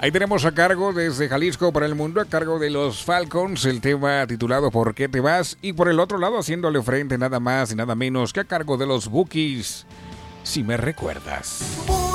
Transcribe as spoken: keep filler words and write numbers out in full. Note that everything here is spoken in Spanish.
Ahí tenemos a cargo desde Jalisco para el mundo, a cargo de los Falcons, el tema titulado ¿Por qué te vas? Y por el otro lado, haciéndole frente nada más y nada menos que a cargo de los Bookies, Si me recuerdas.